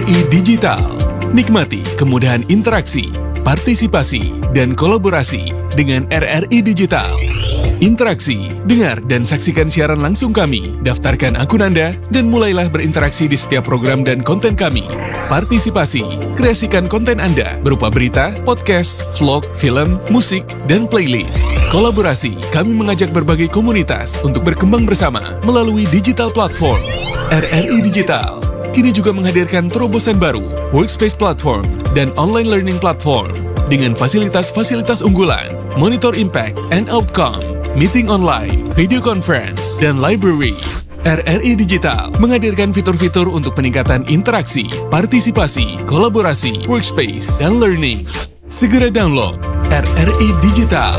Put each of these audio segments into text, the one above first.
RRI Digital. Nikmati kemudahan interaksi, partisipasi, dan kolaborasi dengan RRI Digital. Interaksi, dengar dan saksikan siaran langsung kami, daftarkan akun Anda, dan mulailah berinteraksi di setiap program dan konten kami. Partisipasi, kreasikan konten Anda berupa berita, podcast, vlog, film, musik, dan playlist. Kolaborasi, kami mengajak berbagai komunitas untuk berkembang bersama melalui digital platform. RRI Digital kini juga menghadirkan terobosan baru, workspace platform, dan online learning platform dengan fasilitas-fasilitas unggulan, monitor impact and outcome, meeting online, video conference, dan library. RRI Digital menghadirkan fitur-fitur untuk peningkatan interaksi, partisipasi, kolaborasi, workspace, dan learning. Segera download RRI Digital.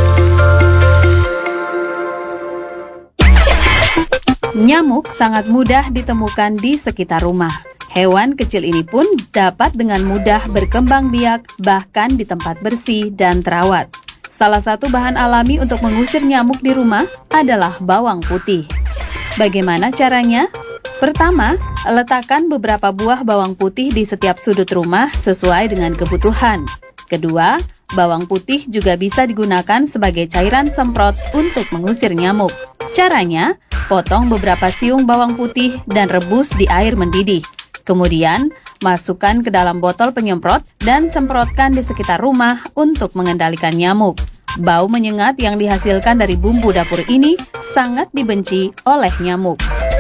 Nyamuk sangat mudah ditemukan di sekitar rumah. Hewan kecil ini pun dapat dengan mudah berkembang biak bahkan di tempat bersih dan terawat. Salah satu bahan alami untuk mengusir nyamuk di rumah adalah bawang putih. Bagaimana caranya? Pertama, letakkan beberapa buah bawang putih di setiap sudut rumah sesuai dengan kebutuhan. Kedua, bawang putih juga bisa digunakan sebagai cairan semprot untuk mengusir nyamuk. Caranya, potong beberapa siung bawang putih dan rebus di air mendidih. Kemudian, masukkan ke dalam botol penyemprot dan semprotkan di sekitar rumah untuk mengendalikan nyamuk. Bau menyengat yang dihasilkan dari bumbu dapur ini sangat dibenci oleh nyamuk.